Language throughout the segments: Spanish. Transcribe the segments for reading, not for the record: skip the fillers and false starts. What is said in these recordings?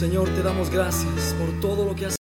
Señor, te damos gracias por todo lo que has.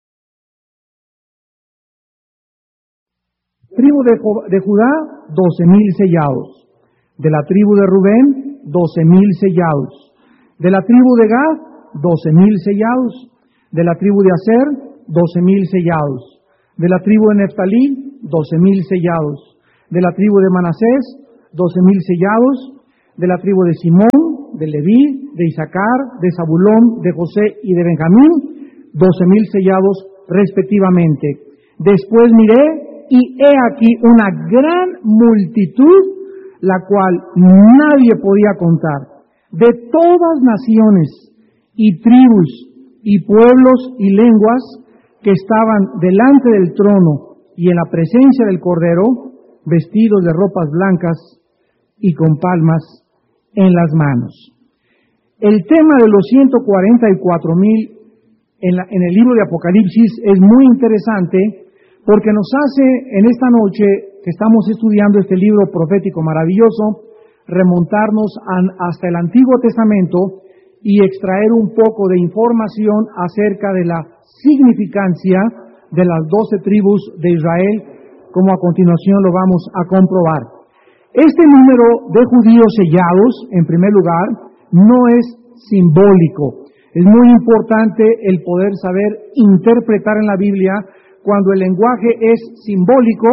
Tribu de Judá, 12,000 sellados. De la tribu de Rubén, 12,000 sellados. De la tribu de Gad, 12,000 sellados. De la tribu de Aser, 12,000 sellados. De la tribu de Neftalí, 12,000 sellados. De la tribu de Manasés, 12,000 sellados. De la tribu de Simón, de Leví, de Isaacar, de Zabulón, de José y de Benjamín, 12,000 sellados respectivamente. Después miré y he aquí una gran multitud, la cual nadie podía contar, de todas naciones y tribus y pueblos y lenguas, que estaban delante del trono y en la presencia del Cordero, vestidos de ropas blancas y con palmas en las manos. El tema de los 144,000 en el libro de Apocalipsis es muy interesante, porque nos hace en esta noche que estamos estudiando este libro profético maravilloso, remontarnos hasta el Antiguo Testamento y extraer un poco de información acerca de la significancia de las 12 tribus de Israel, como a continuación lo vamos a comprobar. Este número de judíos sellados, en primer lugar, no es simbólico. Es muy importante el poder saber interpretar en la Biblia cuando el lenguaje es simbólico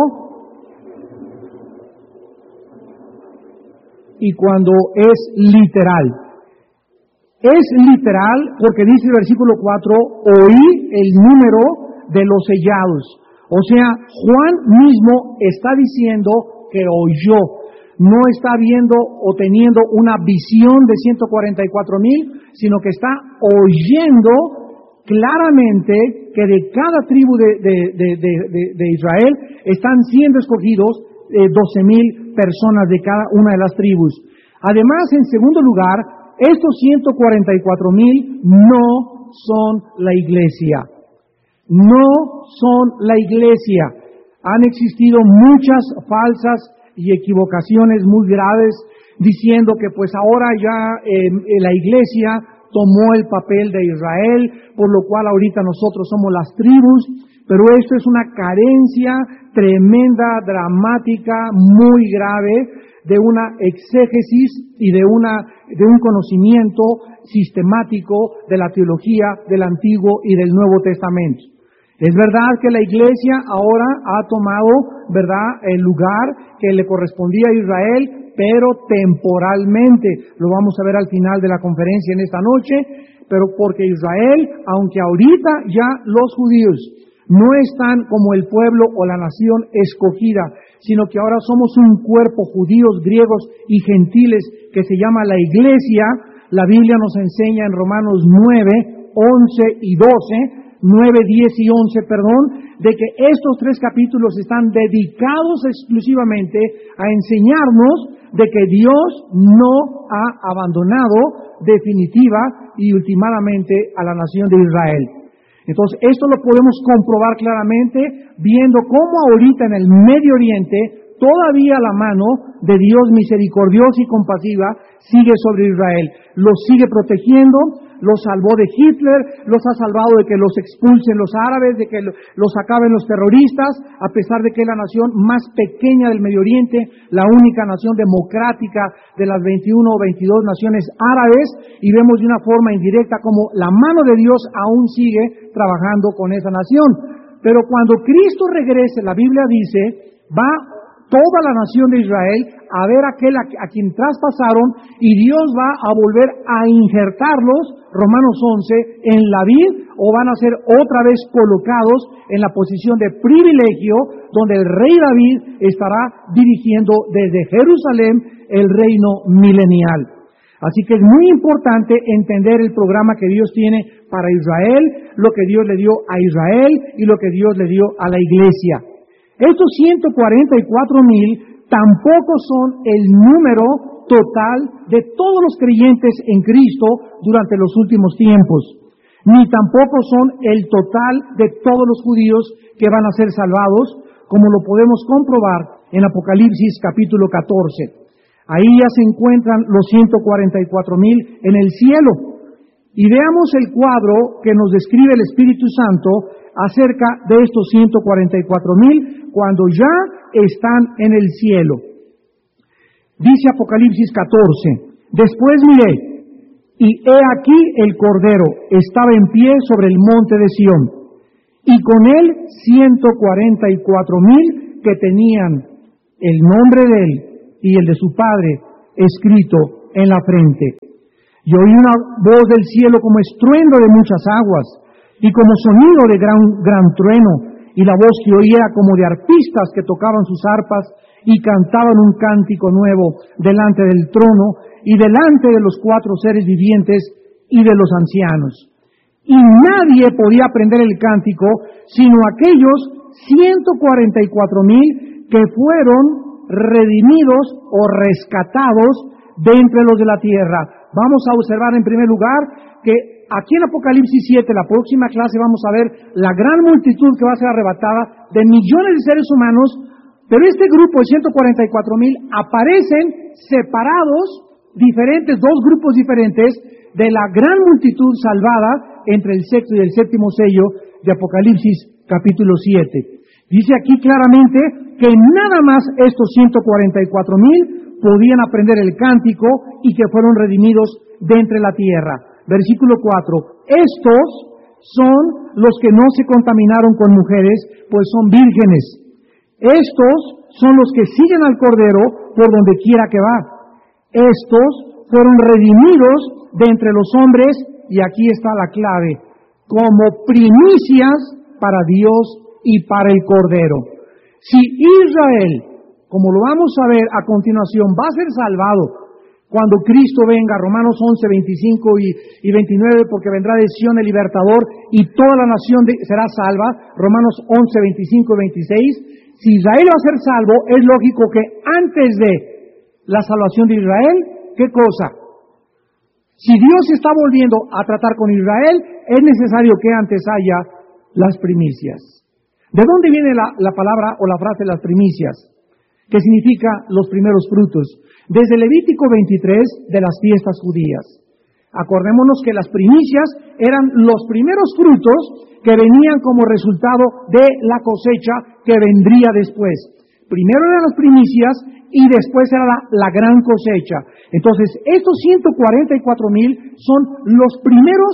y cuando es literal. Es literal porque dice el versículo 4, oí el número de los sellados. O sea, Juan mismo está diciendo que oyó. No está viendo o teniendo una visión de 144,000, sino que está oyendo claramente que de cada tribu de Israel están siendo escogidos 12,000 personas de cada una de las tribus. Además, en segundo lugar, estos 144,000 no son la iglesia. No son la iglesia. Han existido muchas falsas y equivocaciones muy graves, diciendo que pues ahora ya la iglesia tomó el papel de Israel, por lo cual ahorita nosotros somos las tribus, pero esto es una carencia tremenda, dramática, muy grave, de una exégesis y de un conocimiento sistemático de la teología del Antiguo y del Nuevo Testamento. Es verdad que la iglesia ahora ha tomado, ¿verdad?, el lugar que le correspondía a Israel, pero temporalmente. Lo vamos a ver al final de la conferencia en esta noche, pero porque Israel, aunque ahorita ya los judíos no están como el pueblo o la nación escogida, sino que ahora somos un cuerpo, judíos, griegos y gentiles, que se llama la iglesia. La Biblia nos enseña en Romanos 9, 11 y 12, 9, 10 y 11, de que estos 3 capítulos están dedicados exclusivamente a enseñarnos de que Dios no ha abandonado definitiva y ultimadamente a la nación de Israel. Entonces, esto lo podemos comprobar claramente viendo cómo ahorita en el Medio Oriente todavía la mano de Dios misericordiosa y compasiva sigue sobre Israel. Los sigue protegiendo, los salvó de Hitler, los ha salvado de que los expulsen los árabes, de que los acaben los terroristas, a pesar de que es la nación más pequeña del Medio Oriente, la única nación democrática de las 21 o 22 naciones árabes, y vemos de una forma indirecta como la mano de Dios aún sigue trabajando con esa nación. Pero cuando Cristo regrese, la Biblia dice, va toda la nación de Israel a ver aquel a quien traspasaron, y Dios va a volver a injertarlos, Romanos 11, en la vid, o van a ser otra vez colocados en la posición de privilegio, donde el rey David estará dirigiendo desde Jerusalén el reino milenial. Así que es muy importante entender el programa que Dios tiene para Israel, lo que Dios le dio a Israel y lo que Dios le dio a la iglesia. Estos 144,000 tampoco son el número total de todos los creyentes en Cristo durante los últimos tiempos, ni tampoco son el total de todos los judíos que van a ser salvados, como lo podemos comprobar en Apocalipsis capítulo 14. Ahí ya se encuentran los 144,000 en el cielo, Y veamos el cuadro que nos describe el Espíritu Santo acerca de estos 144,000 cuando ya están en el cielo. Dice Apocalipsis 14, después miré, y he aquí el Cordero estaba en pie sobre el monte de Sión, y con él 144,000 que tenían el nombre de él y el de su Padre escrito en la frente. Y oí una voz del cielo como estruendo de muchas aguas, y como sonido de gran trueno, y la voz que oí era como de arpistas que tocaban sus arpas y cantaban un cántico nuevo delante del trono y delante de los 4 seres vivientes y de los ancianos. Y nadie podía aprender el cántico, sino aquellos 144,000 que fueron redimidos o rescatados de entre los de la tierra. Vamos a observar en primer lugar que aquí en Apocalipsis 7, la próxima clase, vamos a ver la gran multitud que va a ser arrebatada de millones de seres humanos, pero este grupo de 144,000 aparecen separados, diferentes, 2 grupos diferentes de la gran multitud salvada entre el sexto y el séptimo sello de Apocalipsis capítulo 7. Dice aquí claramente que nada más estos 144,000 podían aprender el cántico y que fueron redimidos de entre la tierra. Versículo 4. Estos son los que no se contaminaron con mujeres, pues son vírgenes. Estos son los que siguen al Cordero por donde quiera que va. Estos fueron redimidos de entre los hombres, y aquí está la clave, como primicias para Dios y para el Cordero. Si Israel, como lo vamos a ver a continuación, va a ser salvado cuando Cristo venga, Romanos 11, 25 y 29, porque vendrá de Sión el libertador y toda la nación será salva, Romanos 11, 25 y 26. Si Israel va a ser salvo, es lógico que antes de la salvación de Israel, ¿qué cosa? Si Dios está volviendo a tratar con Israel, es necesario que antes haya las primicias. ¿De dónde viene la palabra o la frase las primicias? ¿Qué significa los primeros frutos? Desde Levítico 23 de las fiestas judías. Acordémonos que las primicias eran los primeros frutos que venían como resultado de la cosecha que vendría después. Primero eran las primicias y después era la gran cosecha. Entonces, estos 144,000 son los primeros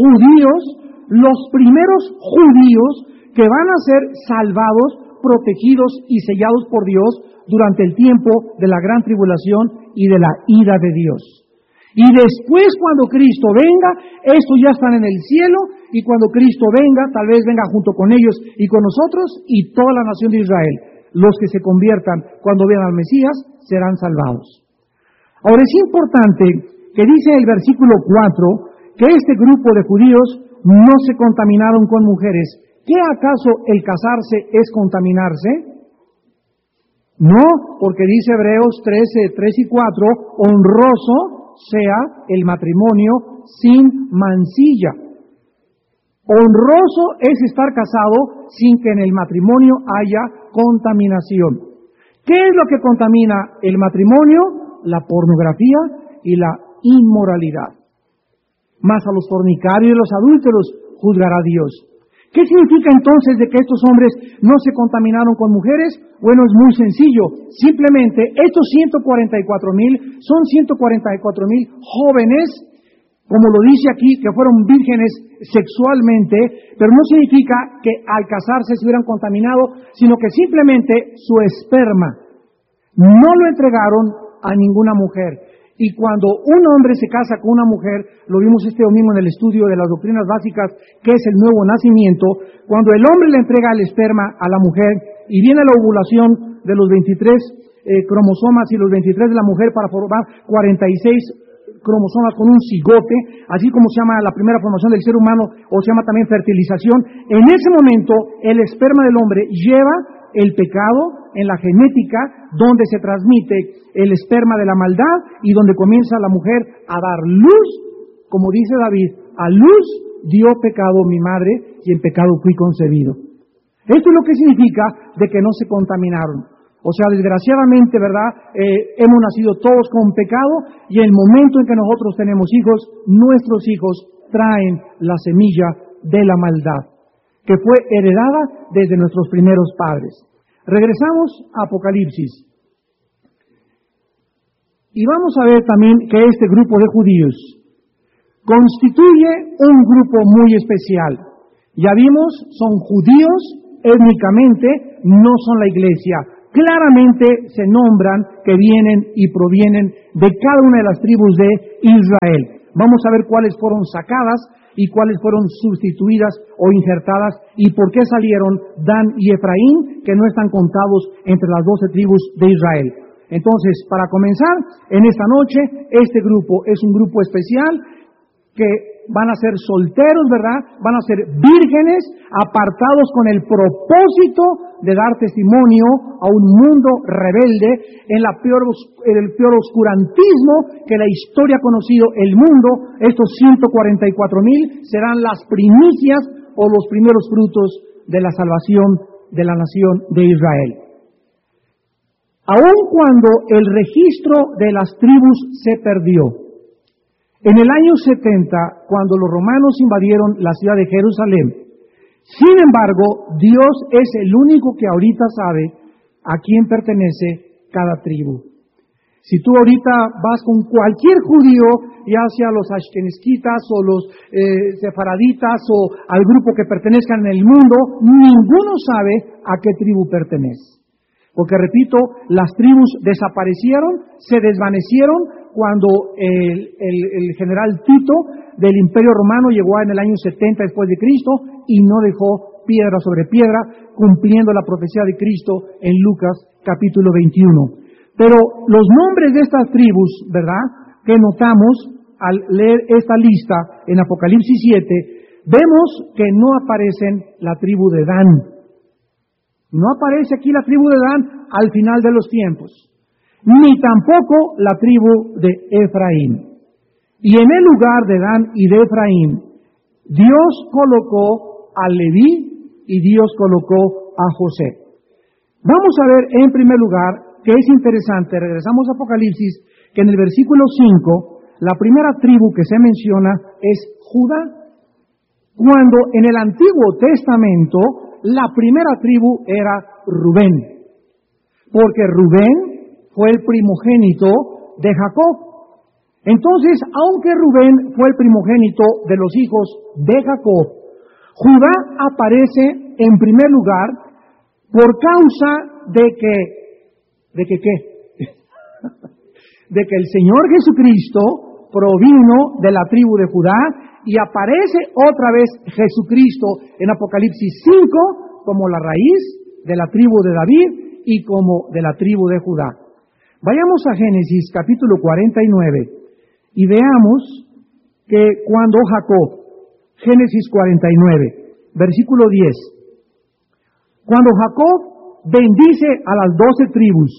judíos que van a ser salvados, protegidos y sellados por Dios durante el tiempo de la gran tribulación y de la ira de Dios. Y después, cuando Cristo venga, estos ya están en el cielo, y cuando Cristo venga, tal vez venga junto con ellos y con nosotros y toda la nación de Israel. Los que se conviertan cuando vean al Mesías serán salvados. Ahora es importante que dice el versículo 4 que este grupo de judíos no se contaminaron con mujeres. ¿Qué acaso el casarse es contaminarse? No, porque dice Hebreos 13, 3 y 4, honroso sea el matrimonio sin mancilla. Honroso es estar casado sin que en el matrimonio haya contaminación. ¿Qué es lo que contamina el matrimonio? La pornografía y la inmoralidad. Mas a los fornicarios y los adúlteros juzgará Dios. ¿Qué significa entonces de que estos hombres no se contaminaron con mujeres? Bueno, es muy sencillo. Simplemente estos 144,000 son 144,000 jóvenes, como lo dice aquí, que fueron vírgenes sexualmente, pero no significa que al casarse se hubieran contaminado, sino que simplemente su esperma no lo entregaron a ninguna mujer. Y cuando un hombre se casa con una mujer, lo vimos este domingo en el estudio de las doctrinas básicas, que es el nuevo nacimiento, cuando el hombre le entrega el esperma a la mujer y viene la ovulación de los 23 cromosomas y los 23 de la mujer para formar 46 cromosomas con un cigote, así como se llama la primera formación del ser humano, o se llama también fertilización, en ese momento el esperma del hombre lleva el pecado en la genética, donde se transmite el esperma de la maldad y donde comienza la mujer a dar luz, como dice David, a luz dio pecado mi madre y en pecado fui concebido. Esto es lo que significa de que no se contaminaron. O sea, desgraciadamente, ¿verdad? Hemos nacido todos con pecado y en el momento en que nosotros tenemos hijos, nuestros hijos traen la semilla de la maldad, que fue heredada desde nuestros primeros padres. Regresamos a Apocalipsis. Y vamos a ver también que este grupo de judíos constituye un grupo muy especial. Ya vimos, son judíos étnicamente, no son la iglesia. Claramente se nombran que vienen y provienen de cada una de las tribus de Israel. Vamos a ver cuáles fueron sacadas y cuáles fueron sustituidas o injertadas y por qué salieron Dan y Efraín, que no están contados entre las 12 tribus de Israel. Entonces, para comenzar, en esta noche, este grupo es un grupo especial que van a ser solteros, ¿verdad? Van a ser vírgenes, apartados con el propósito de dar testimonio a un mundo rebelde en el peor oscurantismo que la historia ha conocido el mundo. Estos 144,000 serán las primicias o los primeros frutos de la salvación de la nación de Israel. Aun cuando el registro de las tribus se perdió, en el año 70, cuando los romanos invadieron la ciudad de Jerusalén, sin embargo, Dios es el único que ahorita sabe a quién pertenece cada tribu. Si tú ahorita vas con cualquier judío, ya sea los ashkenazítas o los sefaraditas o al grupo que pertenezcan en el mundo, ninguno sabe a qué tribu pertenece. Porque repito, las tribus desaparecieron, se desvanecieron cuando el general Tito del Imperio Romano llegó en el año 70 después de Cristo y no dejó piedra sobre piedra, cumpliendo la profecía de Cristo en Lucas capítulo 21. Pero los nombres de estas tribus, ¿verdad?, que notamos al leer esta lista en Apocalipsis 7, vemos que no aparecen la tribu de Dan. No aparece aquí la tribu de Dan al final de los tiempos, ni tampoco la tribu de Efraín. Y en el lugar de Dan y de Efraín, Dios colocó a Leví y Dios colocó a José. Vamos a ver en primer lugar que es interesante, regresamos a Apocalipsis, que en el versículo 5, la primera tribu que se menciona es Judá, cuando en el Antiguo Testamento la primera tribu era Rubén, porque Rubén fue el primogénito de Jacob. Entonces, aunque Rubén fue el primogénito de los hijos de Jacob, Judá aparece en primer lugar por causa de que de que el Señor Jesucristo provino de la tribu de Judá y aparece otra vez Jesucristo en Apocalipsis 5 como la raíz de la tribu de David y como de la tribu de Judá. Vayamos a Génesis capítulo 49 y veamos que cuando Jacob, Génesis 49, versículo 10, cuando Jacob bendice a las 12 tribus,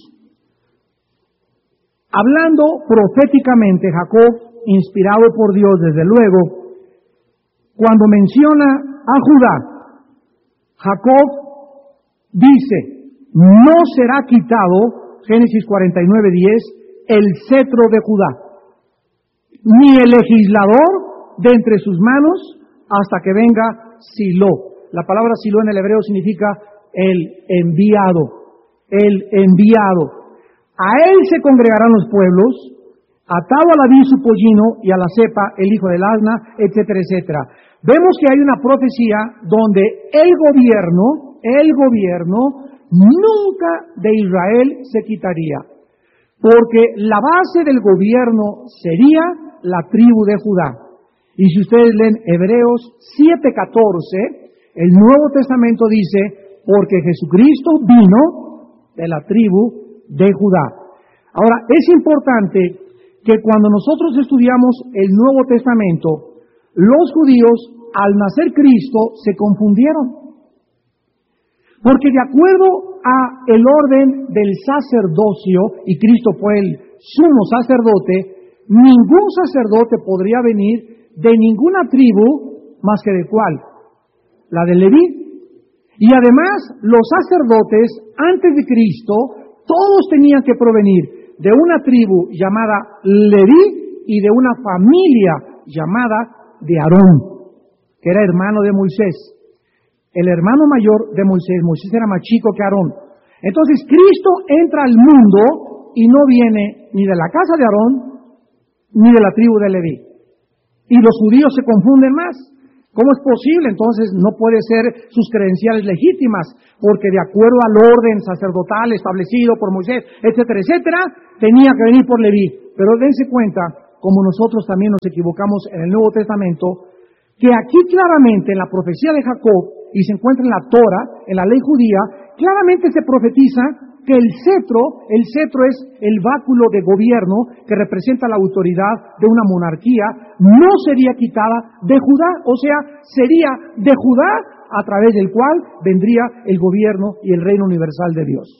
hablando proféticamente, Jacob, inspirado por Dios desde luego, cuando menciona a Judá, Jacob dice, no será quitado, Génesis 49:10, el cetro de Judá, ni el legislador de entre sus manos hasta que venga Silo. La palabra Silo en el hebreo significa el enviado, el enviado. A él se congregarán los pueblos, atado a la vid su pollino y a la cepa el hijo del asna, etcétera, etcétera. Vemos que hay una profecía donde el gobierno nunca de Israel se quitaría, porque la base del gobierno sería la tribu de Judá. Y si ustedes leen Hebreos 7:14, el Nuevo Testamento dice, porque Jesucristo vino de la tribu de Judá. Ahora, es importante que cuando nosotros estudiamos el Nuevo Testamento, los judíos, al nacer Cristo, se confundieron. Porque de acuerdo a el orden del sacerdocio, y Cristo fue el sumo sacerdote, ningún sacerdote podría venir de ninguna tribu más que de ¿cuál? La de Leví. Y además, los sacerdotes, antes de Cristo, todos tenían que provenir de una tribu llamada Leví y de una familia llamada de Aarón, que era hermano de Moisés. El hermano mayor de Moisés. Moisés era más chico que Aarón. Entonces Cristo entra al mundo y no viene ni de la casa de Aarón ni de la tribu de Leví. Y los judíos se confunden más. ¿Cómo es posible? Entonces no puede ser sus credenciales legítimas, porque de acuerdo al orden sacerdotal establecido por Moisés, etcétera, etcétera, tenía que venir por Leví. Pero dense cuenta, como nosotros también nos equivocamos en el Nuevo Testamento, que aquí claramente en la profecía de Jacob, y se encuentra en la Torah, en la ley judía, claramente se profetiza que el cetro es el báculo de gobierno que representa la autoridad de una monarquía, no sería quitada de Judá, o sea, sería de Judá a través del cual vendría el gobierno y el reino universal de Dios.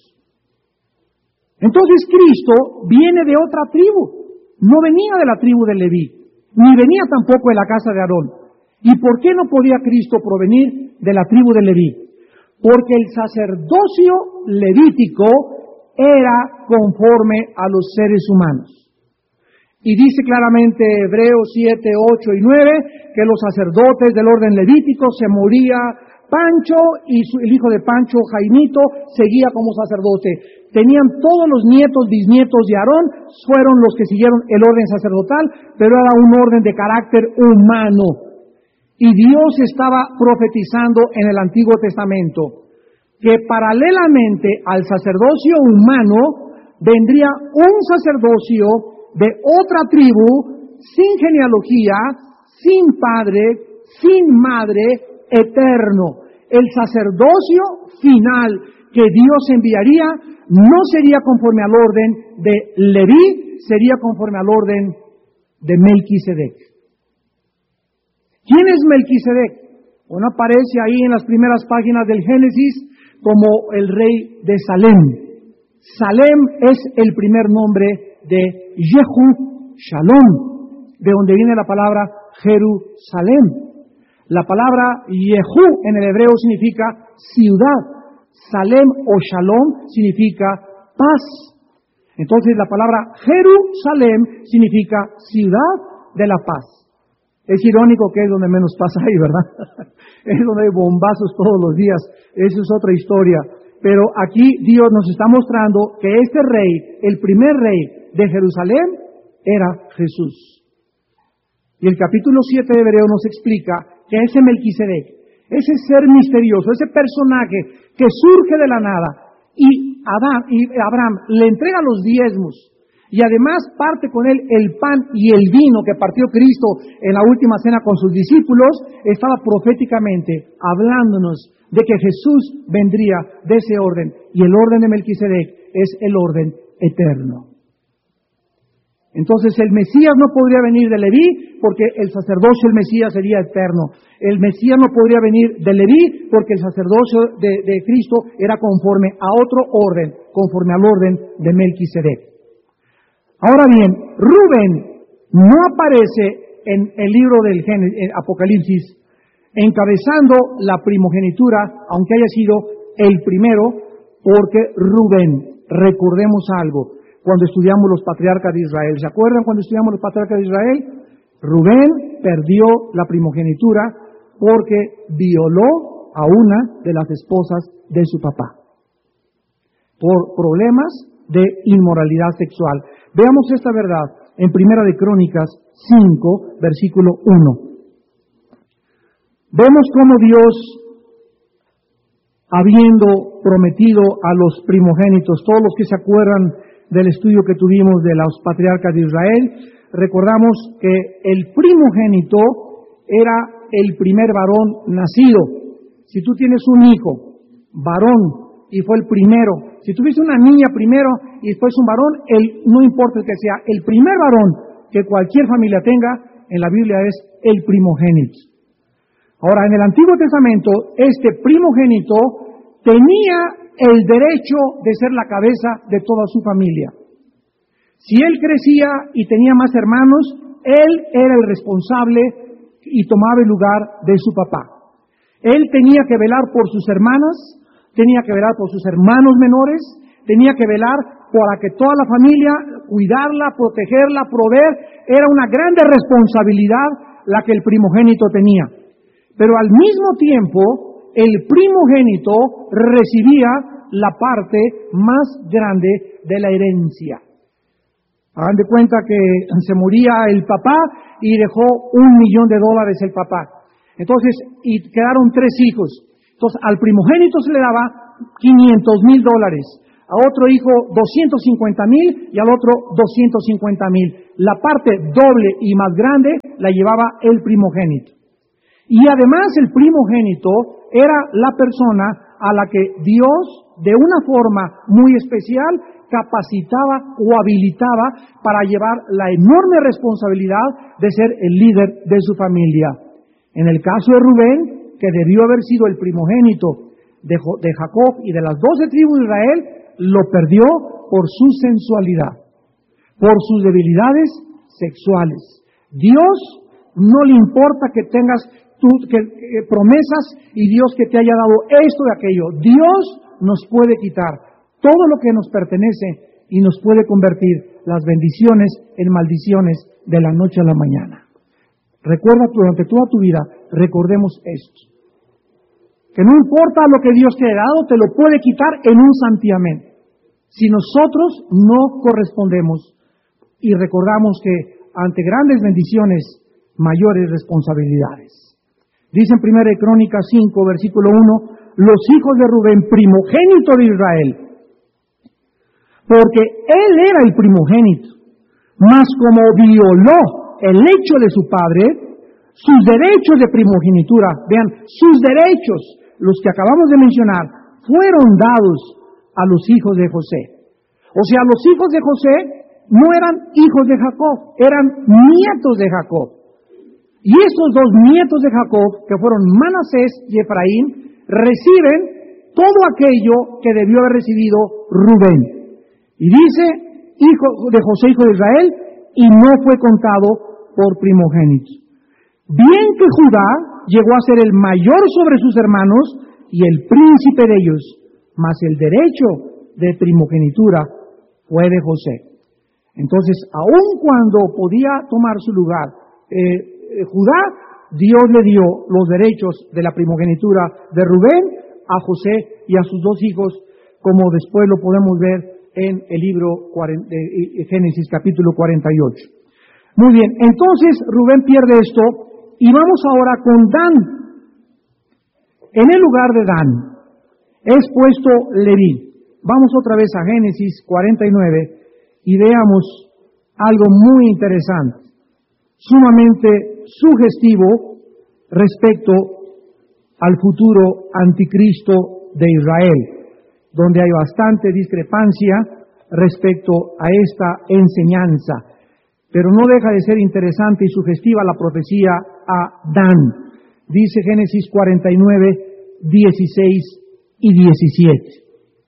Entonces Cristo viene de otra tribu, no venía de la tribu de Leví, ni venía tampoco de la casa de Aarón. ¿Y por qué no podía Cristo provenir de la tribu de Leví? Porque el sacerdocio levítico era conforme a los seres humanos. Y dice claramente Hebreos 7, 8 y 9 que los sacerdotes del orden levítico se moría Pancho y el hijo de Pancho, Jaimito, seguía como sacerdote. Tenían todos los nietos, bisnietos de Aarón, fueron los que siguieron el orden sacerdotal, pero era un orden de carácter humano. Y Dios estaba profetizando en el Antiguo Testamento que paralelamente al sacerdocio humano vendría un sacerdocio de otra tribu, sin genealogía, sin padre, sin madre, eterno. El sacerdocio final que Dios enviaría no sería conforme al orden de Leví, sería conforme al orden de Melquisedec. ¿Quién es Melquisedec? Bueno, aparece ahí en las primeras páginas del Génesis como el rey de Salem. Salem es el primer nombre de Yehu Shalom, de donde viene la palabra Jerusalén. La palabra Yehu en el hebreo significa ciudad. Salem o Shalom significa paz. Entonces la palabra Jerusalén significa ciudad de la paz. Es irónico que es donde menos pasa ahí, ¿verdad? Es donde hay bombazos todos los días. Esa es otra historia. Pero aquí Dios nos está mostrando que este rey, el primer rey de Jerusalén, era Jesús. Y el capítulo 7 de Hebreo nos explica que ese Melquisedec, ese ser misterioso, ese personaje que surge de la nada, y Abraham le entrega los diezmos, y además parte con él el pan y el vino que partió Cristo en la última cena con sus discípulos, estaba proféticamente hablándonos de que Jesús vendría de ese orden. Y el orden de Melquisedec es el orden eterno. Entonces el Mesías no podría venir de Leví porque el sacerdocio del Mesías sería eterno. El Mesías no podría venir de Leví porque el sacerdocio de Cristo era conforme a otro orden, conforme al orden de Melquisedec. Ahora bien, Rubén no aparece en el libro del Apocalipsis encabezando la primogenitura, aunque haya sido el primero, porque Rubén, recordemos algo, cuando estudiamos los patriarcas de Israel, ¿se acuerdan cuando estudiamos los patriarcas de Israel? Rubén perdió la primogenitura porque violó a una de las esposas de su papá, por problemas de inmoralidad sexual. Veamos esta verdad en Primera de Crónicas 5, versículo 1. Vemos cómo Dios, habiendo prometido a los primogénitos, todos los que se acuerdan del estudio que tuvimos de los patriarcas de Israel, recordamos que el primogénito era el primer varón nacido. Si tú tienes un hijo, varón, y fue el primero, si tuviste una niña primero y después un varón, no importa el que sea, el primer varón que cualquier familia tenga, en la Biblia es el primogénito. Ahora, en el Antiguo Testamento, este primogénito tenía el derecho de ser la cabeza de toda su familia. Si él crecía y tenía más hermanos, él era el responsable y tomaba el lugar de su papá. Él tenía que velar por sus hermanas, tenía que velar por sus hermanos menores, tenía que velar para que toda la familia, cuidarla, protegerla, proveer. Era una grande responsabilidad la que el primogénito tenía. Pero al mismo tiempo, el primogénito recibía la parte más grande de la herencia. Hagan de cuenta que se moría el papá y dejó $1,000,000 el papá. Entonces, y quedaron 3 hijos. Entonces, al primogénito se le daba $500,000, a otro hijo 250,000 y al otro 250,000. La parte doble y más grande la llevaba el primogénito. Y además el primogénito era la persona a la que Dios, de una forma muy especial, capacitaba o habilitaba para llevar la enorme responsabilidad de ser el líder de su familia. En el caso de Rubén, que debió haber sido el primogénito de Jacob y de las 12 tribus de Israel, lo perdió por su sensualidad, por sus debilidades sexuales. Dios no le importa que tengas promesas y Dios que te haya dado esto y aquello. Dios nos puede quitar todo lo que nos pertenece y nos puede convertir las bendiciones en maldiciones de la noche a la mañana. Recuerda durante toda tu vida, recordemos esto. Que no importa lo que Dios te ha dado, te lo puede quitar en un santiamén. Si nosotros no correspondemos y recordamos que ante grandes bendiciones, mayores responsabilidades. Dice en 1 Crónicas 5, versículo 1, los hijos de Rubén, primogénito de Israel, porque él era el primogénito, mas como violó el hecho de su padre, sus derechos de primogenitura, vean, sus derechos, los que acabamos de mencionar, fueron dados a los hijos de José. O sea, los hijos de José no eran hijos de Jacob, eran nietos de Jacob. Y esos 2 nietos de Jacob, que fueron Manasés y Efraín, reciben todo aquello que debió haber recibido Rubén. Y dice, hijo de José, hijo de Israel, y no fue contado por primogénitos. Bien que Judá llegó a ser el mayor sobre sus hermanos y el príncipe de ellos, mas el derecho de primogenitura fue de José. Entonces, aun cuando podía tomar su lugar Judá, Dios le dio los derechos de la primogenitura de Rubén a José y a sus 2 hijos, como después lo podemos ver en el libro de Génesis capítulo 48. Muy bien, entonces Rubén pierde esto y vamos ahora con Dan. En el lugar de Dan es puesto Leví. Vamos otra vez a Génesis 49 y veamos algo muy interesante, sumamente sugestivo respecto al futuro anticristo de Israel, donde hay bastante discrepancia respecto a esta enseñanza, pero no deja de ser interesante y sugestiva la profecía a Dan. Dice Génesis 49, 16 y 17.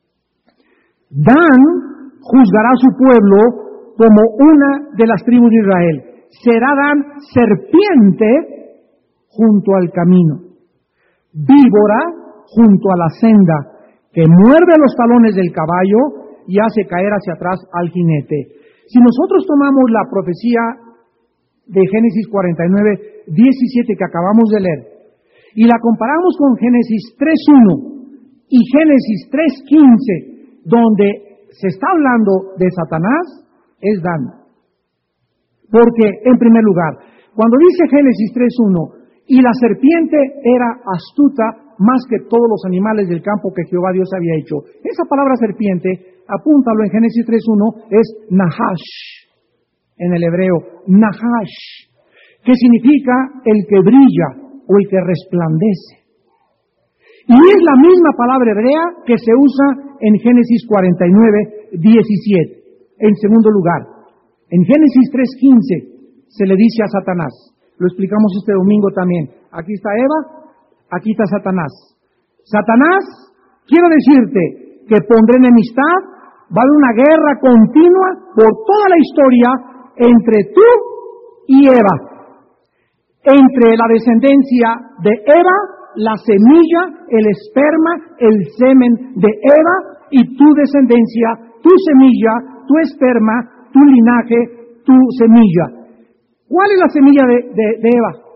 Dan juzgará a su pueblo como una de las tribus de Israel. Será Dan serpiente junto al camino, víbora junto a la senda, que muerde los talones del caballo y hace caer hacia atrás al jinete. Si nosotros tomamos la profecía de Génesis 49, 17 que acabamos de leer, y la comparamos con Génesis 3.1 y Génesis 3.15, donde se está hablando de Satanás, es Dan. Porque, en primer lugar, cuando dice Génesis 3.1, y la serpiente era astuta más que todos los animales del campo que Jehová Dios había hecho. Esa palabra serpiente, apúntalo en Génesis 3.1, es Nahash, en el hebreo, Nahash, que significa el que brilla o el que resplandece. Y es la misma palabra hebrea que se usa en Génesis 49, 17. En segundo lugar, en Génesis 3.15 se le dice a Satanás, lo explicamos este domingo también, aquí está Eva, aquí está Satanás. Satanás, quiero decirte que pondré enemistad, va a haber una guerra continua por toda la historia entre tú y Eva. Entre la descendencia de Eva, la semilla, el esperma, el semen de Eva, y tu descendencia, tu semilla, tu esperma, tu linaje, tu semilla. ¿Cuál es la semilla de Eva?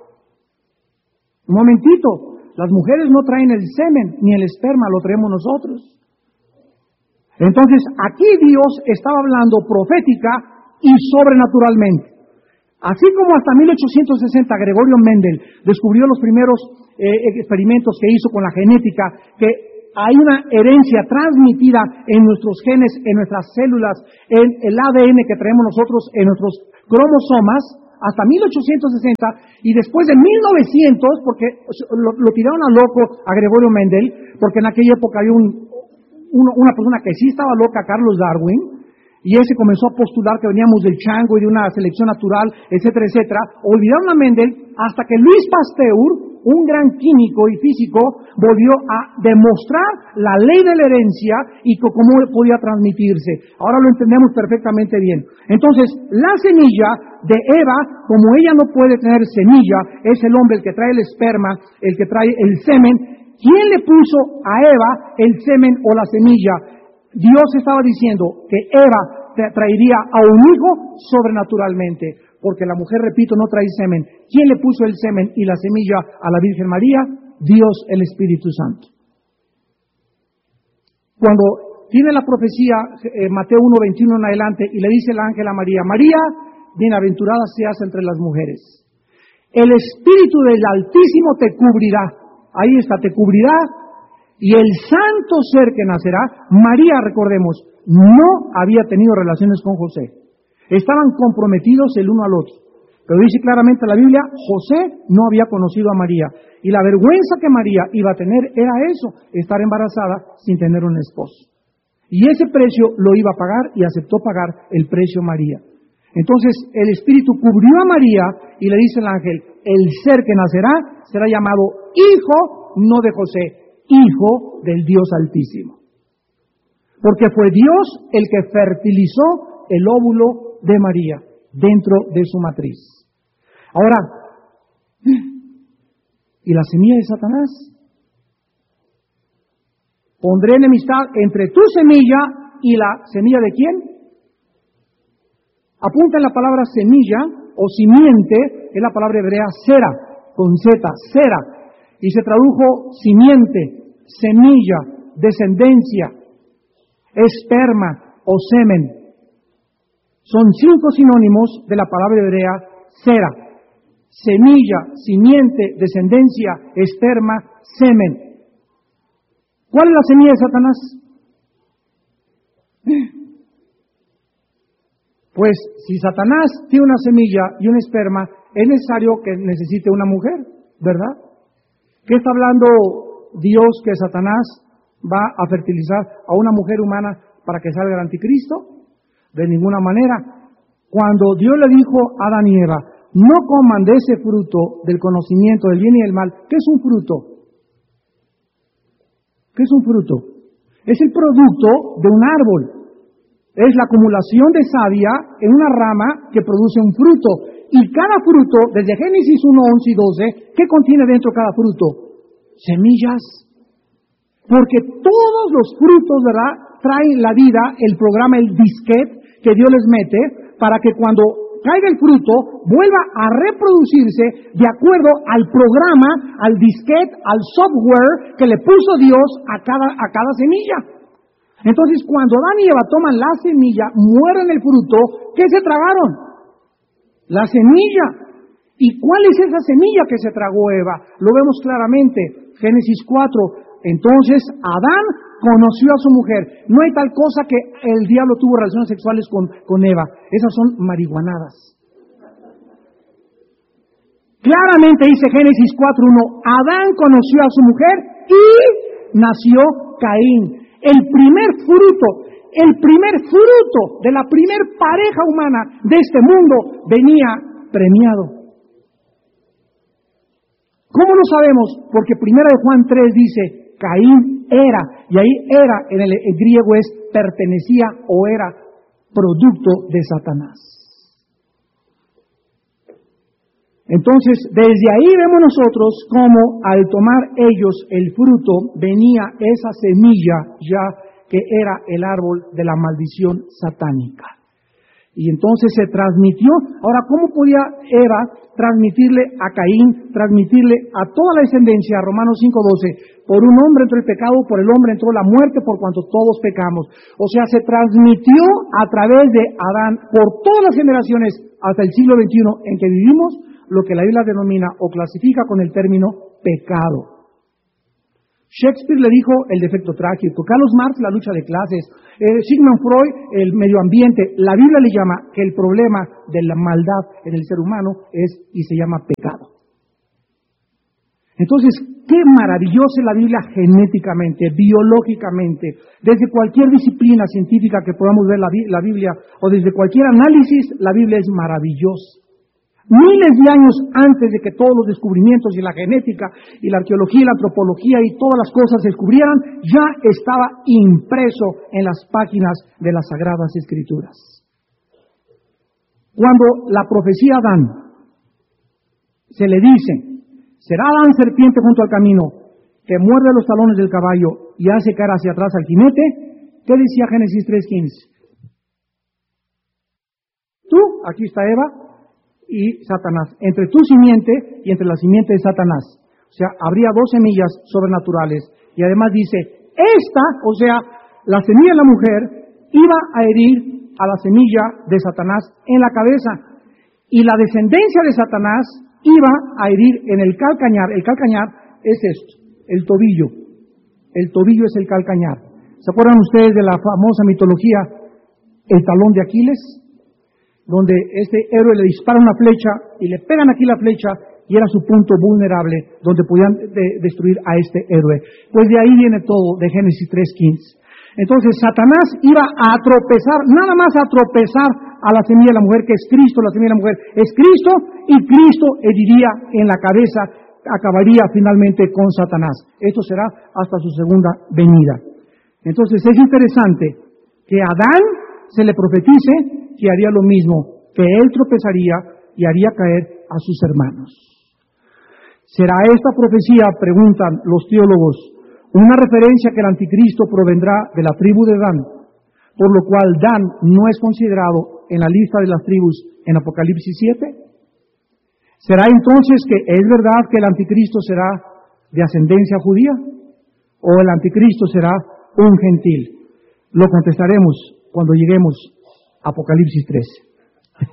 Un momentito, las mujeres no traen el semen ni el esperma, lo traemos nosotros. Entonces, aquí Dios estaba hablando profética y sobrenaturalmente. Así como hasta 1860 Gregorio Mendel descubrió los primeros experimentos que hizo con la genética, que hay una herencia transmitida en nuestros genes, en nuestras células, en el ADN que traemos nosotros, en nuestros cromosomas, hasta 1860, y después de 1900, porque lo tiraron a loco a Gregorio Mendel, porque en aquella época había una persona que sí estaba loca, Carlos Darwin, y ese comenzó a postular que veníamos del chango y de una selección natural, etcétera, etcétera. Olvidaron a Mendel hasta que Luis Pasteur, un gran químico y físico, volvió a demostrar la ley de la herencia y cómo podía transmitirse. Ahora lo entendemos perfectamente bien. Entonces, la semilla de Eva, como ella no puede tener semilla, es el hombre el que trae el esperma, el que trae el semen. ¿Quién le puso a Eva el semen o la semilla? Dios estaba diciendo que Eva traería a un hijo sobrenaturalmente, porque la mujer, repito, no trae semen. ¿Quién le puso el semen y la semilla a la Virgen María? Dios, el Espíritu Santo. Cuando tiene la profecía, Mateo 1:21 en adelante, y le dice el ángel a María, María, bienaventurada seas entre las mujeres. El Espíritu del Altísimo te cubrirá. Ahí está, te cubrirá. Y el santo ser que nacerá, María, recordemos, no había tenido relaciones con José. Estaban comprometidos el uno al otro. Pero dice claramente la Biblia, José no había conocido a María. Y la vergüenza que María iba a tener era eso, estar embarazada sin tener un esposo. Y ese precio lo iba a pagar y aceptó pagar el precio María. Entonces el Espíritu cubrió a María y le dice el ángel, el ser que nacerá será llamado hijo, no de José, hijo del Dios Altísimo. Porque fue Dios el que fertilizó el óvulo de María dentro de su matriz. Ahora, ¿y la semilla de Satanás? Pondré enemistad entre tu semilla y la semilla de quién? Apunta en la palabra semilla o simiente, es la palabra hebrea sera, con Z, sera. Y se tradujo simiente, semilla, descendencia, esperma o semen. Son 5 sinónimos de la palabra hebrea sera. Semilla, simiente, descendencia, esperma, semen. ¿Cuál es la semilla de Satanás? Pues si Satanás tiene una semilla y un esperma, es necesario que necesite una mujer, ¿verdad? ¿Qué está hablando Dios que Satanás va a fertilizar a una mujer humana para que salga el anticristo? De ninguna manera. Cuando Dios le dijo a Adán y Eva, no coman de ese fruto del conocimiento del bien y del mal, ¿qué es un fruto? ¿Qué es un fruto? Es el producto de un árbol. Es la acumulación de savia en una rama que produce un fruto. Y cada fruto, desde Génesis 1, 11 y 12, ¿qué contiene dentro cada fruto? Semillas. Porque todos los frutos, ¿verdad?, traen la vida, el programa, el disquete que Dios les mete, para que cuando caiga el fruto, vuelva a reproducirse de acuerdo al programa, al disquete, al software que le puso Dios a cada semilla. Entonces, cuando Adán y Eva toman la semilla, mueren el fruto, ¿qué se tragaron? La semilla. ¿Y cuál es esa semilla que se tragó Eva? Lo vemos claramente. Génesis 4. Entonces Adán conoció a su mujer. No hay tal cosa que el diablo tuvo relaciones sexuales con Eva. Esas son marihuanadas. Claramente dice Génesis 4:1. Adán conoció a su mujer y nació Caín. El primer fruto de la primer pareja humana de este mundo venía premiado. ¿Cómo lo sabemos? Porque 1 Juan 3 dice, Caín era, y ahí era en el griego es pertenecía o era producto de Satanás. Entonces, desde ahí vemos nosotros cómo al tomar ellos el fruto, venía esa semilla ya que era el árbol de la maldición satánica. Y entonces se transmitió. Ahora, ¿cómo podía Eva transmitirle a Caín, transmitirle a toda la descendencia, Romanos 5:12? Por un hombre entró el pecado, por el hombre entró la muerte, por cuanto todos pecamos. O sea, se transmitió a través de Adán por todas las generaciones hasta el siglo XXI en que vivimos, lo que la Biblia denomina o clasifica con el término pecado. Shakespeare le dijo el defecto trágico, Carlos Marx la lucha de clases, Sigmund Freud el medio ambiente. La Biblia le llama que el problema de la maldad en el ser humano es y se llama pecado. Entonces, qué maravillosa es la Biblia genéticamente, biológicamente, desde cualquier disciplina científica que podamos ver la Biblia o desde cualquier análisis, la Biblia es maravillosa. Miles de años antes de que todos los descubrimientos y la genética y la arqueología y la antropología y todas las cosas se descubrieran, ya estaba impreso en las páginas de las Sagradas Escrituras. Cuando la profecía a Adán se le dice, será Adán serpiente junto al camino, que muerde los talones del caballo y hace caer hacia atrás al jinete, ¿qué decía Génesis 3:15? Tú, aquí está Eva, y Satanás, entre tu simiente y entre la simiente de Satanás. O sea, habría dos semillas sobrenaturales. Y además dice, esta, o sea, la semilla de la mujer, iba a herir a la semilla de Satanás en la cabeza. Y la descendencia de Satanás iba a herir en el calcañar. El calcañar es esto, el tobillo. El tobillo es el calcañar. ¿Se acuerdan ustedes de la famosa mitología, el talón de Aquiles? Donde este héroe le dispara una flecha y le pegan aquí la flecha y era su punto vulnerable donde podían destruir a este héroe. Pues de ahí viene todo, de Génesis 3:15. Entonces Satanás iba a tropezar, nada más a tropezar a la semilla de la mujer, que es Cristo. La semilla de la mujer es Cristo, y Cristo heriría en la cabeza, acabaría finalmente con Satanás. Esto será hasta su segunda venida. Entonces es interesante que a Adán se le profetice que haría lo mismo, que él tropezaría y haría caer a sus hermanos. ¿Será esta profecía, preguntan los teólogos, una referencia que el anticristo provendrá de la tribu de Dan, por lo cual Dan no es considerado en la lista de las tribus en Apocalipsis 7? ¿Será entonces que es verdad que el anticristo será de ascendencia judía? ¿O el anticristo será un gentil? Lo contestaremos cuando lleguemos a Apocalipsis 13.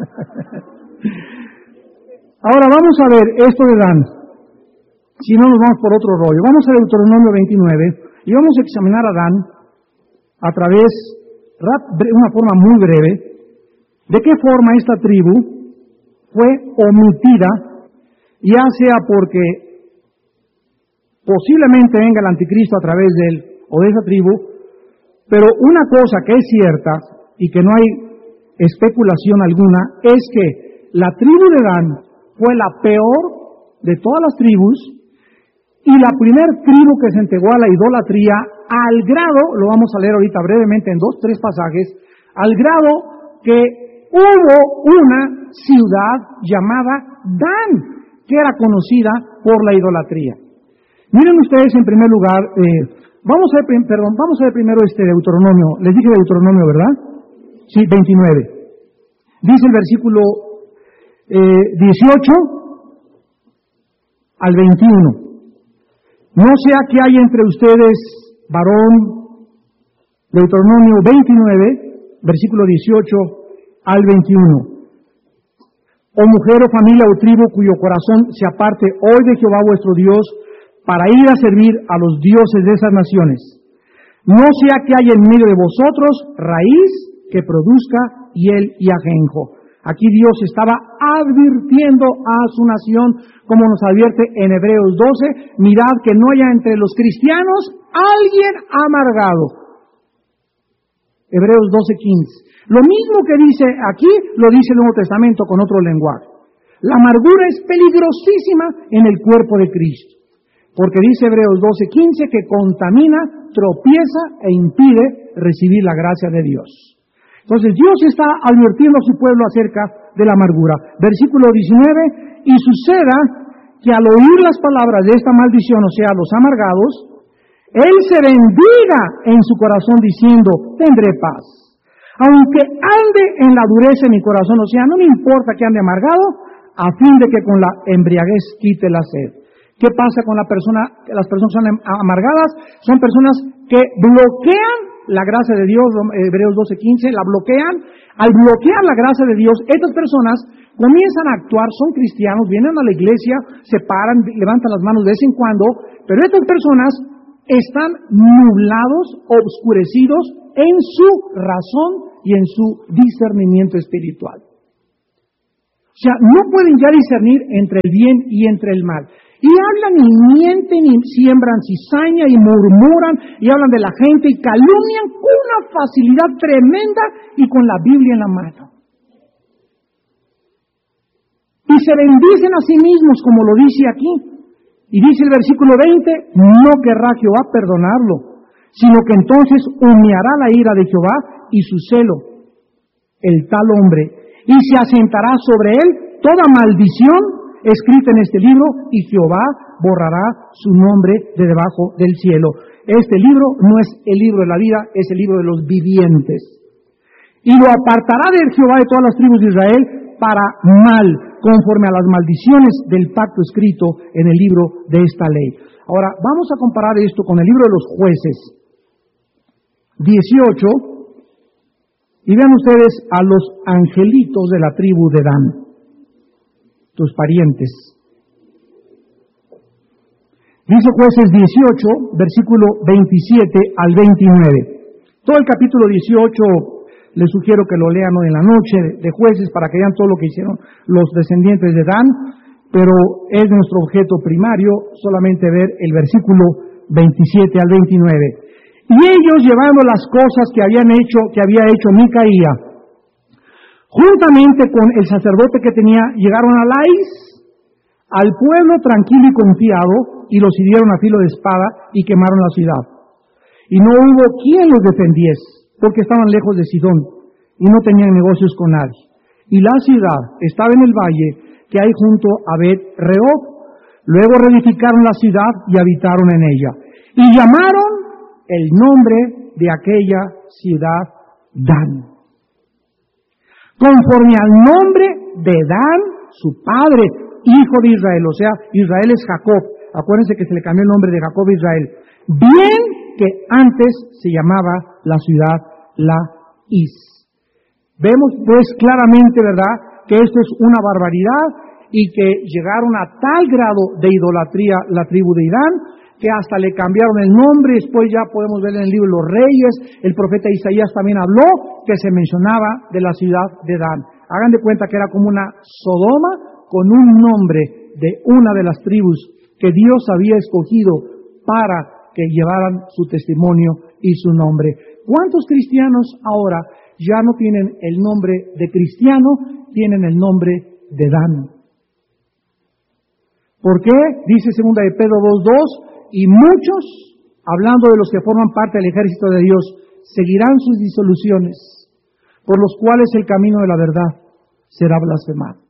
Ahora vamos a ver esto de Dan. Si no, nos vamos por otro rollo. Vamos a Deuteronomio 29 y vamos a examinar a Dan a través, de una forma muy breve, de qué forma esta tribu fue omitida, ya sea porque posiblemente venga el anticristo a través de él o de esa tribu, pero una cosa que es cierta y que no hay especulación alguna es que la tribu de Dan fue la peor de todas las tribus y la primer tribu que se entregó a la idolatría al grado, lo vamos a leer ahorita brevemente en 2-3 pasajes, al grado que hubo una ciudad llamada Dan, que era conocida por la idolatría. Miren ustedes en primer lugar, vamos a ver primero Deuteronomio, les dije Deuteronomio, ¿verdad? Sí, 29. Dice el versículo 18 al 21. No sea que haya entre ustedes varón, Deuteronomio 29, versículo 18 al 21. O mujer o familia o tribu cuyo corazón se aparte hoy de Jehová vuestro Dios para ir a servir a los dioses de esas naciones. No sea que haya en medio de vosotros raíz que produzca hiel y ajenjo. Aquí Dios estaba advirtiendo a su nación, como nos advierte en Hebreos 12, mirad que no haya entre los cristianos alguien amargado. Hebreos 12:15. Lo mismo que dice aquí, lo dice el Nuevo Testamento con otro lenguaje. La amargura es peligrosísima en el cuerpo de Cristo, porque dice Hebreos 12:15 que contamina, tropieza e impide recibir la gracia de Dios. Entonces Dios está advirtiendo a su pueblo acerca de la amargura. Versículo 19, y suceda que al oír las palabras de esta maldición, o sea, los amargados, él se bendiga en su corazón diciendo, tendré paz. Aunque ande en la dureza de mi corazón, o sea, no me importa que ande amargado, a fin de que con la embriaguez quite la sed. ¿Qué pasa con las personas que son amargadas? Son personas que bloquean la gracia de Dios, Hebreos 12:15, la bloquean. Al bloquear la gracia de Dios, estas personas comienzan a actuar, son cristianos, vienen a la iglesia, se paran, levantan las manos de vez en cuando, pero estas personas están nublados, obscurecidos en su razón y en su discernimiento espiritual. O sea, no pueden ya discernir entre el bien y entre el mal. Y hablan y mienten y siembran cizaña y murmuran y hablan de la gente y calumnian con una facilidad tremenda y con la Biblia en la mano. Y se bendicen a sí mismos, como lo dice aquí. Y dice el versículo 20, no querrá Jehová perdonarlo, sino que entonces humeará la ira de Jehová y su celo, el tal hombre, y se asentará sobre él toda maldición escrita en este libro, y Jehová borrará su nombre de debajo del cielo. Este libro no es el libro de la vida, es el libro de los vivientes. Y lo apartará de Jehová de todas las tribus de Israel para mal, conforme a las maldiciones del pacto escrito en el libro de esta ley. Ahora, vamos a comparar esto con el libro de los Jueces 18, y vean ustedes a los angelitos de la tribu de Dan, tus parientes. Dice Jueces 18, versículo 27 al 29. Todo el capítulo 18 les sugiero que lo lean hoy en la noche de Jueces para que vean todo lo que hicieron los descendientes de Dan, pero es nuestro objeto primario solamente ver el versículo 27 al 29. Y ellos, llevando las cosas que había hecho Micaía, juntamente con el sacerdote que tenía, llegaron a Lais, al pueblo tranquilo y confiado, y los hirieron a filo de espada y quemaron la ciudad. Y no hubo quien los defendiese, porque estaban lejos de Sidón y no tenían negocios con nadie. Y la ciudad estaba en el valle que hay junto a Bet-Rehob. Luego reedificaron la ciudad y habitaron en ella. Y llamaron el nombre de aquella ciudad Dan, conforme al nombre de Dan, su padre, hijo de Israel. O sea, Israel es Jacob. Acuérdense que se le cambió el nombre de Jacob a Israel. Bien que antes se llamaba la ciudad Lais. Vemos pues claramente, ¿verdad?, que esto es una barbaridad y que llegaron a tal grado de idolatría la tribu de Dan que hasta le cambiaron el nombre. Después ya podemos ver en el libro de los Reyes, el profeta Isaías también habló que se mencionaba de la ciudad de Dan. Hagan de cuenta que era como una Sodoma con un nombre de una de las tribus que Dios había escogido para que llevaran su testimonio y su nombre. ¿Cuántos cristianos ahora ya no tienen el nombre de cristiano, tienen el nombre de Dan? ¿Por qué? Dice 2 de Pedro 2:2, y muchos, hablando de los que forman parte del ejército de Dios, seguirán sus disoluciones, por los cuales el camino de la verdad será blasfemado.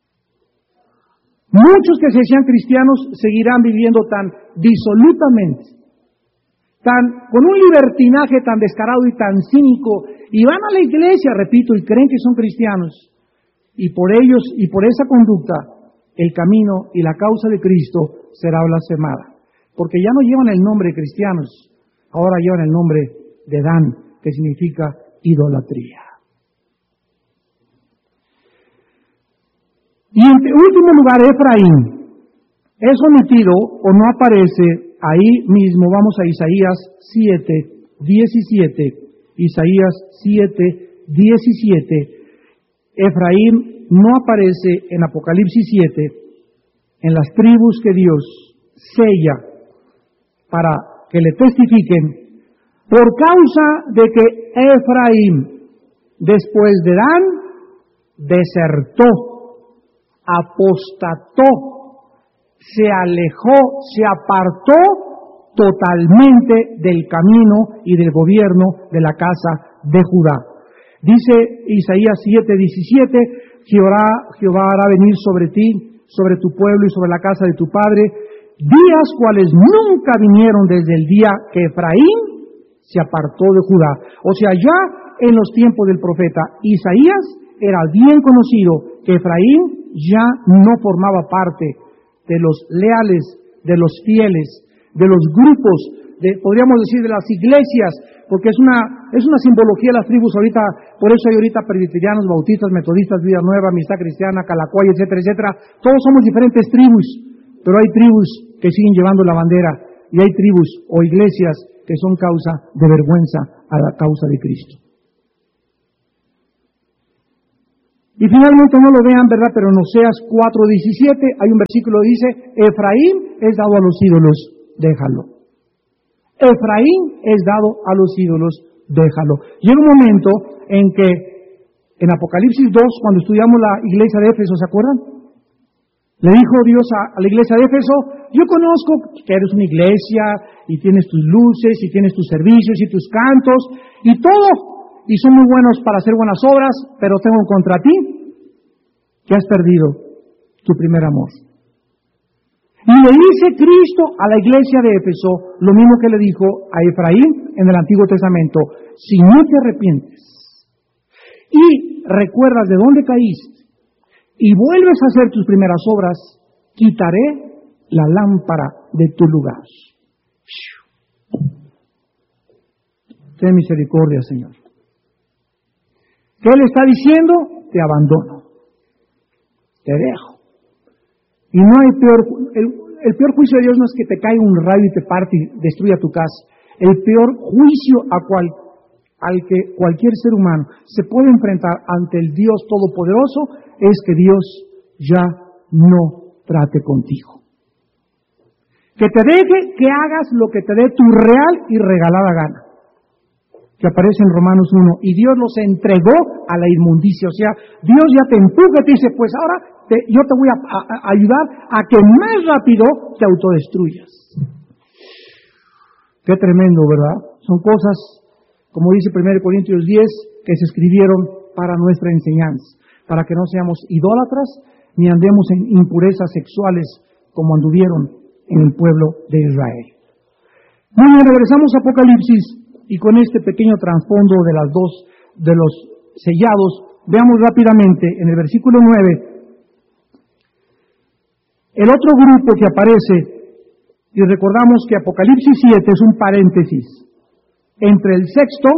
Muchos que se decían cristianos seguirán viviendo tan disolutamente, con un libertinaje tan descarado y tan cínico, y van a la iglesia, repito, y creen que son cristianos, y por ellos y por esa conducta, el camino y la causa de Cristo será blasfemada. Porque ya no llevan el nombre de cristianos, ahora llevan el nombre de Dan, que significa idolatría. Y en último lugar, Efraín es omitido o no aparece ahí mismo. Vamos a Isaías 7:17. Isaías 7:17. Efraín no aparece en Apocalipsis 7, en las tribus que Dios sella para que le testifiquen, por causa de que Efraín, después de Dan, desertó, apostató, se alejó, se apartó totalmente del camino y del gobierno de la casa de Judá. Dice Isaías 7:17, Jehová hará venir sobre ti, sobre tu pueblo y sobre la casa de tu padre, días cuales nunca vinieron desde el día que Efraín se apartó de Judá. O sea, ya en los tiempos del profeta Isaías, era bien conocido que Efraín ya no formaba parte de los leales, de los fieles, de los grupos, podríamos decir de las iglesias, porque es una simbología de las tribus ahorita. Por eso hay ahorita presbiterianos, bautistas, metodistas, Vida Nueva, Amistad Cristiana, Calacuay, etcétera, etcétera. Todos somos diferentes tribus, pero hay tribus que siguen llevando la bandera y hay tribus o iglesias que son causa de vergüenza a la causa de Cristo. Y finalmente, no lo vean, ¿verdad? Pero en Oseas 4:17 hay un versículo que dice: Efraín es dado a los ídolos, déjalo. Efraín es dado a los ídolos, déjalo. Llega un momento en que en Apocalipsis 2, cuando estudiamos la iglesia de Éfeso, ¿se acuerdan? Le dijo Dios a la iglesia de Éfeso: yo conozco que eres una iglesia y tienes tus luces y tienes tus servicios y tus cantos y todo, y son muy buenos para hacer buenas obras, pero tengo contra ti que has perdido tu primer amor. Y le dice Cristo a la iglesia de Éfeso lo mismo que le dijo a Efraín en el Antiguo Testamento: si no te arrepientes y recuerdas de dónde caíste y vuelves a hacer tus primeras obras, quitaré la lámpara de tu lugar. Ten misericordia, Señor. ¿Qué le está diciendo? Te abandono, te dejo. Y no hay el peor juicio de Dios no es que te caiga un rayo y te parte y destruya tu casa. El peor juicio al que cualquier ser humano se puede enfrentar ante el Dios Todopoderoso es que Dios ya no trate contigo. Que te deje que hagas lo que te dé tu real y regalada gana, que aparece en Romanos 1, y Dios los entregó a la inmundicia. O sea, Dios ya te empuja y te dice: pues ahora yo te voy a ayudar a que más rápido te autodestruyas. Qué tremendo, ¿verdad? Son cosas, como dice 1 Corintios 10, que se escribieron para nuestra enseñanza, para que no seamos idólatras ni andemos en impurezas sexuales como anduvieron en el pueblo de Israel. Muy bien, regresamos a Apocalipsis, y con este pequeño trasfondo de los sellados, veamos rápidamente en el versículo 9, el otro grupo que aparece, y recordamos que Apocalipsis 7 es un paréntesis entre el sexto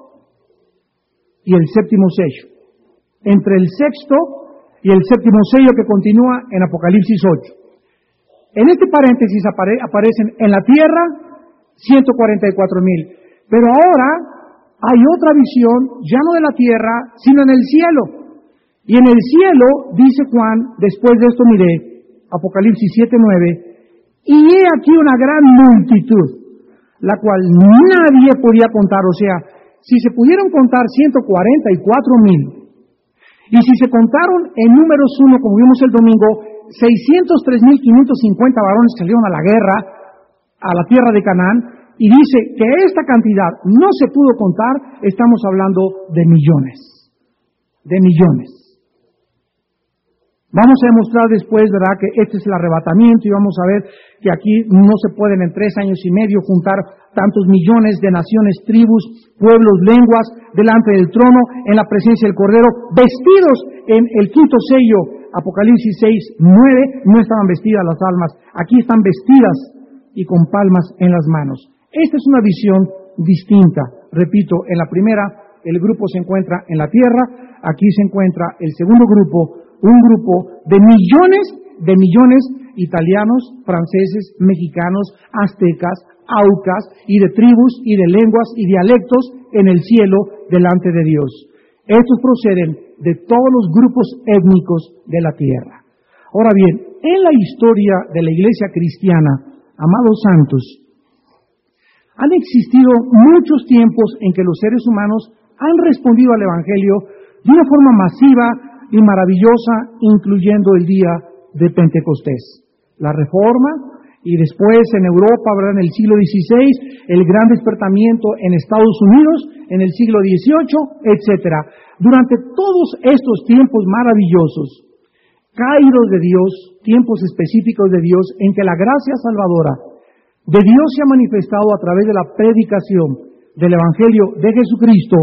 y el séptimo sello. Entre el sexto y el séptimo sello que continúa en Apocalipsis 8. En este paréntesis aparecen en la tierra 144,000. Pero ahora hay otra visión, ya no de la tierra, sino en el cielo. Y en el cielo, dice Juan, después de esto miré, Apocalipsis 7:9, y he aquí una gran multitud, la cual nadie podía contar. O sea, si se pudieron contar 144,000, y si se contaron en números 1, como vimos el domingo, 603,550 varones que salieron a la guerra, a la tierra de Canaán, y dice que esta cantidad no se pudo contar, estamos hablando de millones. De millones. Vamos a demostrar después, ¿verdad?, que este es el arrebatamiento, y vamos a ver que aquí no se pueden en 3 años y medio juntar tantos millones de naciones, tribus, pueblos, lenguas, delante del trono, en la presencia del Cordero, vestidos en el quinto sello. Apocalipsis 6:9, no estaban vestidas las almas, aquí están vestidas y con palmas en las manos. Esta es una visión distinta. Repito, en la primera, el grupo se encuentra en la tierra, aquí se encuentra el segundo grupo, un grupo de millones italianos, franceses, mexicanos, aztecas, aucas, y de tribus, y de lenguas, y dialectos en el cielo delante de Dios. Estos proceden de todos los grupos étnicos de la tierra. Ahora bien, en la historia de la iglesia cristiana, amados santos, han existido muchos tiempos en que los seres humanos han respondido al Evangelio de una forma masiva y maravillosa, incluyendo el día de Pentecostés. La Reforma, y después en Europa, ¿verdad?, en el siglo XVI, el gran despertamiento en Estados Unidos, en el siglo XVIII, etc. Durante todos estos tiempos maravillosos, caídos de Dios, tiempos específicos de Dios, en que la gracia salvadora de Dios se ha manifestado a través de la predicación del Evangelio de Jesucristo,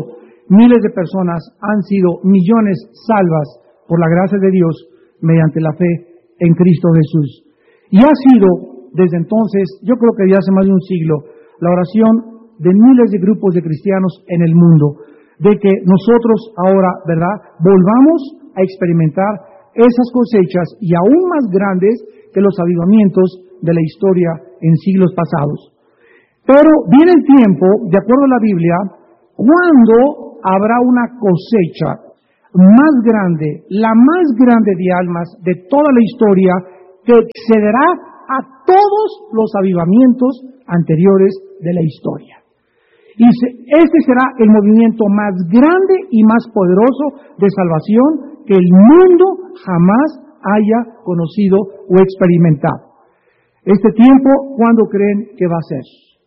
miles de personas han sido millones salvas por la gracia de Dios mediante la fe en Cristo Jesús. Y ha sido desde entonces, yo creo que ya hace más de un siglo, la oración de miles de grupos de cristianos en el mundo, de que nosotros ahora, ¿verdad?, volvamos a experimentar esas cosechas y aún más grandes que los avivamientos de la historia en siglos pasados. Pero viene el tiempo, de acuerdo a la Biblia, cuando habrá una cosecha más grande, la más grande de almas de toda la historia, que excederá a todos los avivamientos anteriores de la historia. Y este será el movimiento más grande y más poderoso de salvación que el mundo jamás haya conocido o experimentado. Este tiempo, ¿cuándo creen que va a ser?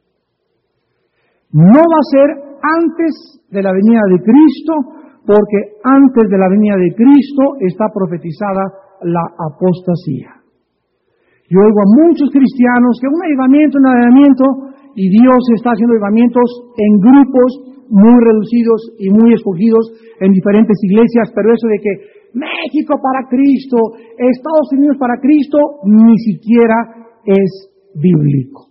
No va a ser antes de la venida de Cristo, porque antes de la venida de Cristo está profetizada la apostasía. Yo oigo a muchos cristianos que un avivamiento, y Dios está haciendo avivamientos en grupos muy reducidos y muy escogidos en diferentes iglesias, pero eso de que México para Cristo, Estados Unidos para Cristo, ni siquiera es bíblico.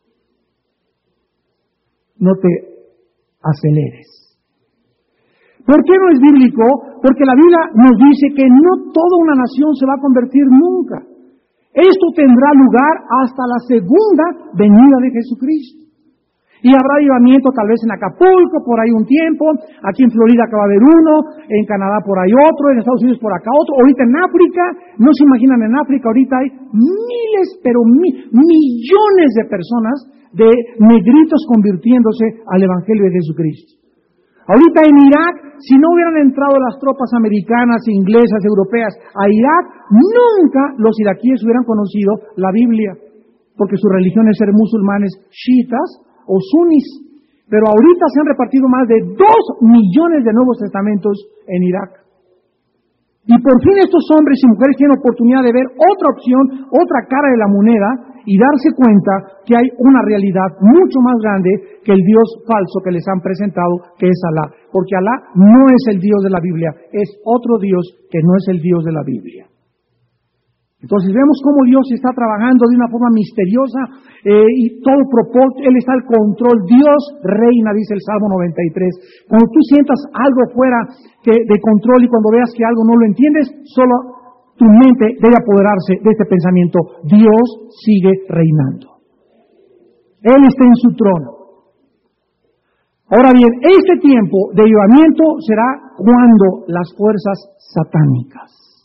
No te aceleres. ¿Por qué no es bíblico? Porque la Biblia nos dice que no toda una nación se va a convertir nunca. Esto tendrá lugar hasta la segunda venida de Jesucristo. Y habrá avivamiento tal vez en Acapulco por ahí un tiempo, aquí en Florida acá va a haber uno, en Canadá por ahí otro, en Estados Unidos por acá otro, ahorita en África, no se imaginan, en África ahorita hay miles, pero millones de personas, de negritos convirtiéndose al Evangelio de Jesucristo. Ahorita en Irak, si no hubieran entrado las tropas americanas, inglesas, europeas a Irak, nunca los iraquíes hubieran conocido la Biblia, porque su religión es ser musulmanes chiitas o sunis. Pero ahorita se han repartido más de 2 millones de Nuevos Testamentos en Irak. Y por fin estos hombres y mujeres tienen oportunidad de ver otra opción, otra cara de la moneda, y darse cuenta que hay una realidad mucho más grande que el Dios falso que les han presentado, que es Alá. Porque Alá no es el Dios de la Biblia, es otro Dios que no es el Dios de la Biblia. Entonces vemos cómo Dios está trabajando de una forma misteriosa y todo propósito, Él está al control. Dios reina, dice el Salmo 93. Cuando tú sientas algo fuera de control y cuando veas que algo no lo entiendes, solo tu mente debe apoderarse de este pensamiento: Dios sigue reinando. Él está en su trono. Ahora bien, este tiempo de avivamiento será cuando las fuerzas satánicas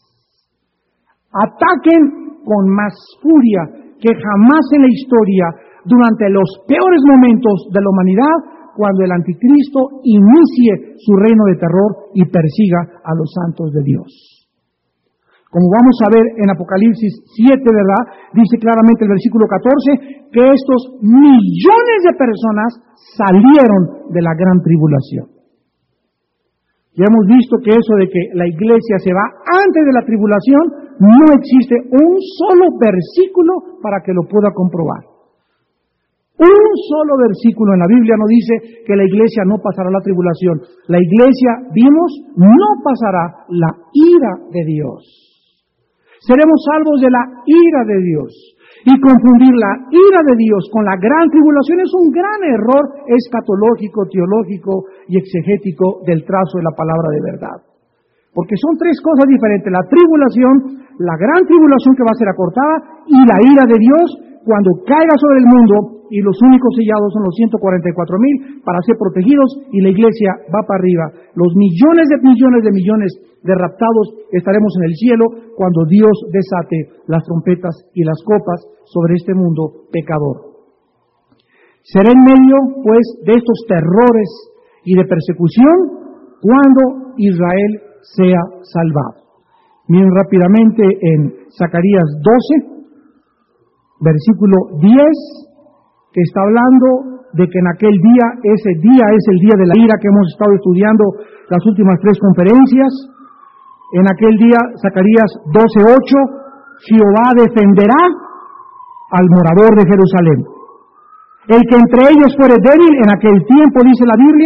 ataquen con más furia que jamás en la historia durante los peores momentos de la humanidad, cuando el anticristo inicie su reino de terror y persiga a los santos de Dios. Como vamos a ver en Apocalipsis 7, ¿verdad? Dice claramente el versículo 14 que estos millones de personas salieron de la gran tribulación. Ya hemos visto que eso de que la iglesia se va antes de la tribulación, no existe un solo versículo para que lo pueda comprobar. Un solo versículo en la Biblia no dice que la iglesia no pasará la tribulación. La iglesia, vimos, no pasará la ira de Dios. Seremos salvos de la ira de Dios. Y confundir la ira de Dios con la gran tribulación es un gran error escatológico, teológico y exegético del trazo de la palabra de verdad. Porque son 3 cosas diferentes: la tribulación, la gran tribulación que va a ser acortada, y la ira de Dios cuando caiga sobre el mundo y los únicos sellados son los 144,000 para ser protegidos y la iglesia va para arriba. Los millones de raptados estaremos en el cielo cuando Dios desate las trompetas y las copas sobre este mundo pecador. Será en medio, pues, de estos terrores y de persecución cuando Israel sea salvado. Miren rápidamente en Zacarías 12, versículo 10, que está hablando de que en aquel día, ese día es el día de la ira que hemos estado estudiando las últimas 3 conferencias. En aquel día, Zacarías 12:8, Jehová defenderá al morador de Jerusalén. El que entre ellos fuere débil en aquel tiempo, dice la Biblia,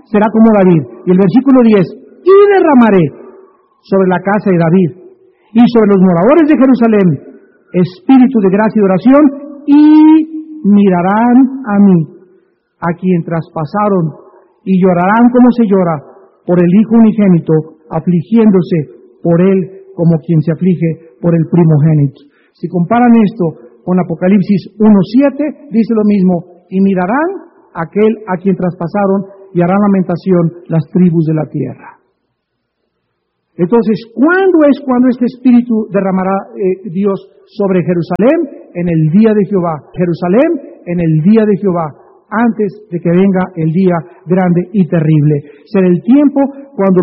será como David. Y el versículo 10, y derramaré sobre la casa de David y sobre los moradores de Jerusalén espíritu de gracia y de oración, y mirarán a mí, a quien traspasaron, y llorarán como se llora por el Hijo unigénito, afligiéndose por él como quien se aflige por el primogénito. Si comparan esto con Apocalipsis 1:7, dice lo mismo, y mirarán a aquel a quien traspasaron, y harán lamentación las tribus de la tierra. Entonces, ¿cuándo es cuando este espíritu derramará Dios sobre Jerusalén? En el día de Jehová. Jerusalén, en el día de Jehová, antes de que venga el día grande y terrible. Será el tiempo cuando